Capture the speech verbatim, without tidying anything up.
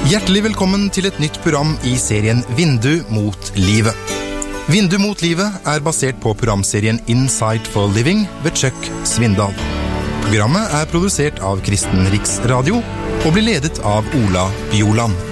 Hjertelig velkommen til et nytt program i serien Vindu mot livet. Vindu mot livet er basert på programserien Insight for Living ved Chuck Svindal. Programmet er produsert av Kristen Riksradio og blir ledet av Ola Bjoland.